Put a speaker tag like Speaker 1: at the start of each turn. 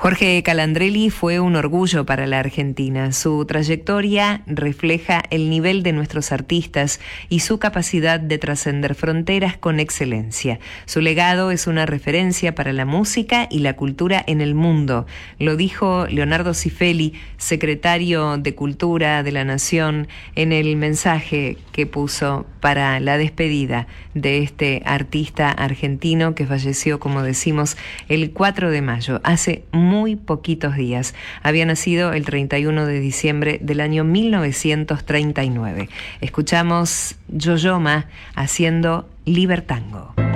Speaker 1: Jorge Calandrelli fue un orgullo para la Argentina. Su trayectoria refleja el nivel de nuestros artistas y su capacidad de trascender fronteras con excelencia. Su legado es una referencia para la música y la cultura en el mundo. Lo dijo Leonardo Cifelli, secretario de Cultura de la Nación, en el mensaje que puso para la despedida de este artista argentino que falleció, como decimos, el 4 de mayo, hace muy poquitos días. Había nacido el 31 de diciembre del año 1939. Escuchamos Yo-Yo Ma haciendo Libertango.